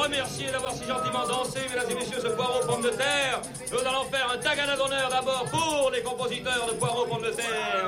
remercier d'avoir si gentiment dansé, mesdames et messieurs, ce poireau pomme de terre. Nous allons faire un tagada d'honneur d'abord pour les compositeurs de poireau pomme de terre.